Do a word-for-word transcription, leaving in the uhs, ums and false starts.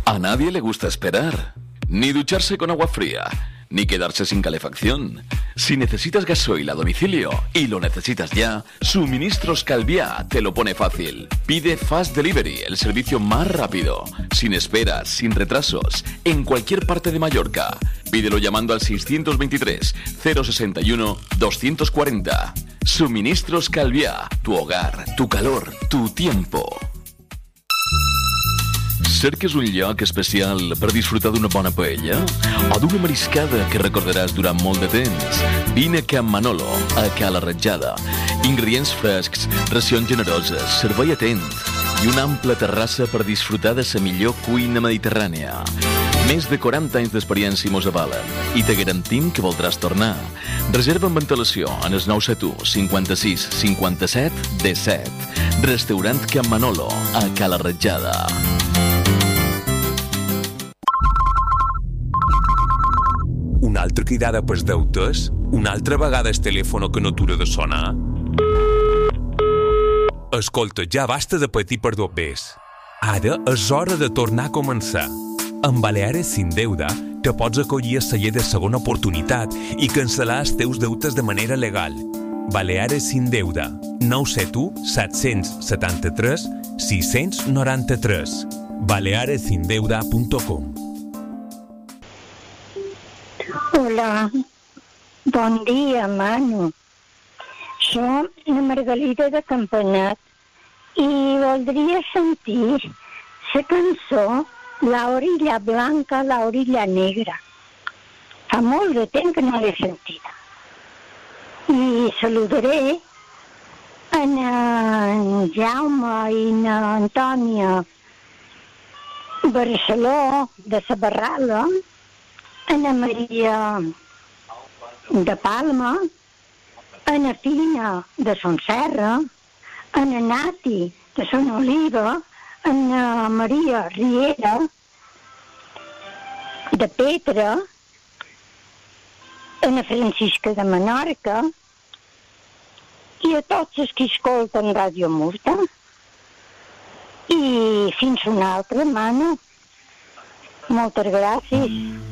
A nadie le gusta esperar, ni ducharse con agua fría, ni quedarse sin calefacción. Si necesitas gasoil a domicilio y lo necesitas ya, Suministros Calviá te lo pone fácil. Pide Fast Delivery, el servicio más rápido, sin esperas, sin retrasos, en cualquier parte de Mallorca. Pídelo llamando al seiscientos veintitrés, cero sesenta y uno, doscientos cuarenta. Suministros Calviá, tu hogar, tu calor, tu tiempo. Cerques un lloc especial per disfrutar d'una bona paella o d'una mariscada que recordaràs durant molt de temps? Vine a Can Manolo, a Cala Ratjada. Ingredients frescs, racions generoses, servei atent i una ampla terrassa per disfrutar de la millor cuina mediterrània. Més de quaranta anys d'experiència mos avalen i te garantim que voldràs tornar. Reserva amb antelació en el nou set u, cinquanta-sis, cinquanta-set, disset. Restaurant Can Manolo, a Cala Ratjada. Una altra cridada pels deutes? Una altra vegada el telèfon que no atura de sonar? Escolta, ja basta de patir per dobbers. Ara és hora de tornar a començar. Amb Baleares Sin Deuda te pots acollir a celler de segona oportunitat i cancel·lar els teus deutes de manera legal. Baleares Sin Deuda, nou set u, set set tres, sis nou tres. baleares sin deuda punt com. Hola, bon dia, Manu. Soc la Margalida de Campanat i voldria sentir la cançó La orilla blanca, la orilla negra. Fa molt de temps que no l'he sentida. I saludaré en, en Jaume i en Antònia Barceló de la Barrala, Ana Maria de Palma, Ana Fina de Son Serra, Ana Nati de Son Oliva, Ana Maria Riera de Petra, Ana Francisca de Menorca i a tots els que escolten Ràdio Murta. I fins una altra, Manu. Moltes gràcies.